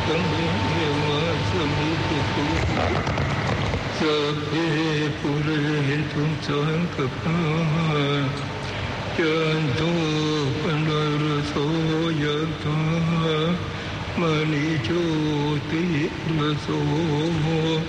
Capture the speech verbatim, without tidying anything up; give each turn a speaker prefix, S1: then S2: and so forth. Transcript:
S1: ตังเอวะสมิจตุสัพเพปุเรตุสังกปาจันโทปนะระโสยถามณีโชติระโส